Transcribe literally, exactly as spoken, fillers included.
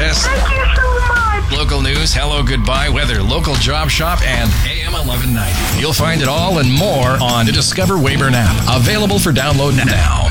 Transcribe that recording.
contest. Thank you so much. Local news, hello, goodbye, weather, local job shop, and A M eleven ninety. You'll find it all and more on the Discover Weyburn app. Available for download now.